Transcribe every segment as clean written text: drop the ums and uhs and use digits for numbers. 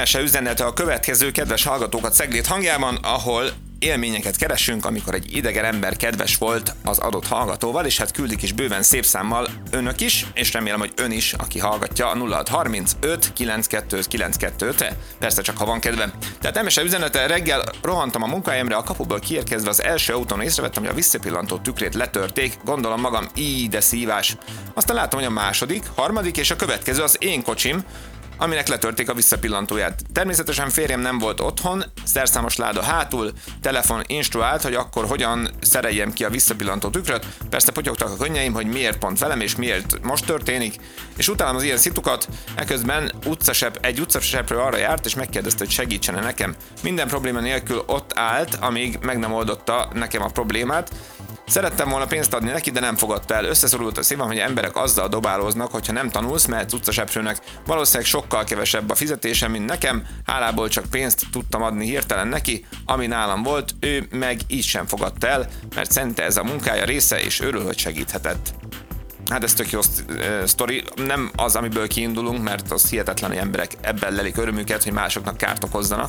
Temese üzenete a következő, kedves hallgatókat Cegléd hangjában, ahol élményeket keresünk, amikor egy idegen ember kedves volt az adott hallgatóval, és hát küldik is bőven szép számmal önök is, és remélem, hogy ön is, aki hallgatja a 0635 925 925, persze csak ha van kedve. Tehát Temese üzenete: reggel rohantam a munkahelyemre, a kapuból kiérkezve az első autón észrevettem, hogy a visszapillantó tükrét letörték, gondolom magam, de szívás. Aztán látom, hogy a második, harmadik és a következő az én kocsim, aminek letörték a visszapillantóját. Természetesen férjem nem volt otthon, szerszámos láda hátul, telefon instruált, hogy akkor hogyan szereljem ki a visszapillantó tükröt. Persze potyogtak a könnyeim, hogy miért pont velem és miért most történik, és utálom az ilyen szitukat. Eközben egy utcaseprő arra járt és megkérdezte, hogy segítsene nekem. Minden probléma nélkül ott állt, amíg meg nem oldotta nekem a problémát. Szerettem volna pénzt adni neki, de nem fogadta el. Összeszorult a szívem, hogy emberek azzal dobálóznak, hogyha nem tanulsz, mehetsz utcaseprőnek. Valószínűleg sokkal kevesebb a fizetésem, mint nekem. Hálából csak pénzt tudtam adni hirtelen neki, ami nálam volt, ő meg így sem fogadta el, mert szerinte ez a munkája része, és örül, hogy segíthetett. Hát ez tök jó sztori, nem az, amiből kiindulunk, mert az hihetetlen, hogy emberek ebben lelik örömüket, hogy másoknak kárt okozzanak.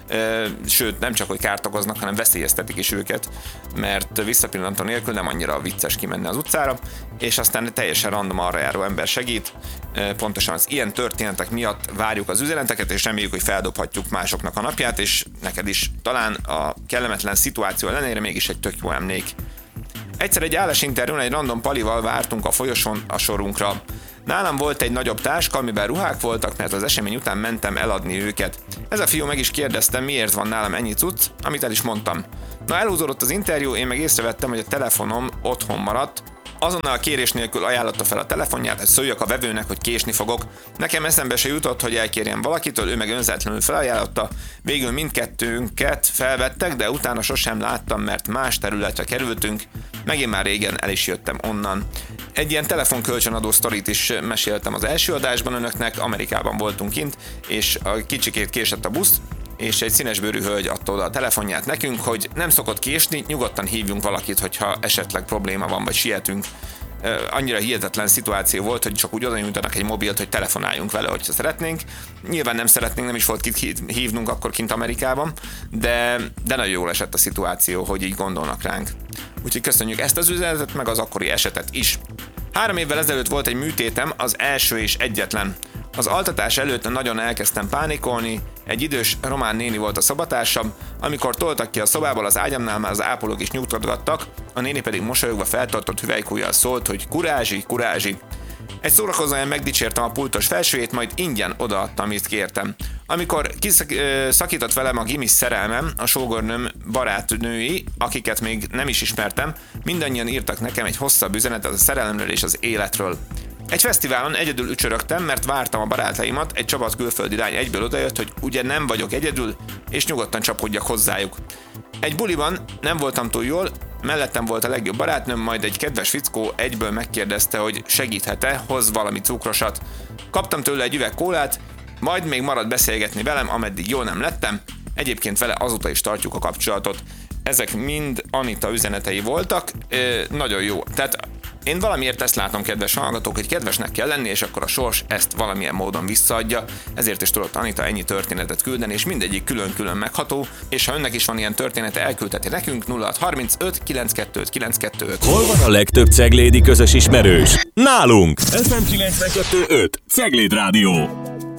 Sőt, nem csak, hogy kárt okoznak, hanem veszélyeztetik is őket, mert visszapillantó nélkül nem annyira vicces kimenni az utcára, és aztán teljesen random arra járó ember segít. Pontosan az ilyen történetek miatt várjuk az üzeneteket, és reméljük, hogy feldobhatjuk másoknak a napját, és neked is talán a kellemetlen szituáció ellenére mégis egy tök jó emlék. Egyszer egy állásinterjún egy random palival vártunk a folyosón a sorunkra. Nálam volt egy nagyobb táska, amiben ruhák voltak, mert az esemény után mentem eladni őket. Ez a fiú meg is kérdezte, miért van nálam ennyi cucc, amit el is mondtam. Na, elhúzódott az interjú, én meg észrevettem, hogy a telefonom otthon maradt. Azonnal kérés nélkül ajánlotta fel a telefonját, hogy szóljak a vevőnek, hogy késni fogok. Nekem eszembe se jutott, hogy elkérjem valakitől, ő meg önzetlenül felajánlotta. Végül mindkettőnket felvettek, de utána sosem láttam, mert más területre kerültünk. Meg én már régen el is jöttem onnan. Egy ilyen telefonkölcsönadó sztorit is meséltem az első adásban önöknek, Amerikában voltunk kint, és a kicsikét késett a busz, és egy színesbőrű hölgy adta oda a telefonját nekünk, hogy nem szokott késni, nyugodtan hívjunk valakit, hogyha esetleg probléma van, vagy sietünk. Annyira hihetetlen szituáció volt, hogy csak úgy oda nyújtanak egy mobilt, hogy telefonáljunk vele, hogyha szeretnénk. Nyilván nem szeretnénk, nem is volt kit hívnunk akkor kint Amerikában, de nagyon jól esett a szituáció, hogy így gondolnak ránk. Úgyhogy köszönjük ezt az üzenetet, meg az akkori esetet is. 3 évvel ezelőtt volt egy műtétem, az első és egyetlen. Az altatás előtt nagyon elkezdtem pánikolni, egy idős román néni volt a szobatársam, amikor toltak ki a szobából, az ágyamnál már az ápolók is nyugtatgattak, a néni pedig mosolyogva feltartott hüvelykujjal szólt, hogy kurázsi, kurázsi. Egy szórakozóan megdicsértem a pultos felsőjét, majd ingyen odaadtam, amit kértem. Amikor kiszakított velem a gimis szerelmem, a sógornőm barátnői, akiket még nem is ismertem, mindannyian írtak nekem egy hosszabb üzenetet a szerelemről és az életről. Egy fesztiválon egyedül ücsörögtem, mert vártam a barátaimat, egy csapat külföldi lány egyből odajött, hogy ugye nem vagyok egyedül, és nyugodtan csapkodjak hozzájuk. Egy buliban nem voltam túl jól, mellettem volt a legjobb barátnőm, majd egy kedves fickó egyből megkérdezte, hogy segíthet-e, hoz valami cukrosat. Kaptam tőle egy üveg kólát, majd még maradt beszélgetni velem, ameddig jól nem lettem. Egyébként vele azóta is tartjuk a kapcsolatot. Ezek mind Anita üzenetei voltak, nagyon jó. Tehát én valamiért ezt látom, kedves hallgatók, hogy kedvesnek kell lenni, és akkor a sors ezt valamilyen módon visszaadja, ezért is tudott Anita ennyi történetet küldeni, és mindegyik külön-külön megható, és ha önnek is van ilyen története, elküldheti nekünk 0635 925 925. Hol van a legtöbb ceglédi közös ismerős? Nálunk! FM 92.5 Cegléd Rádió.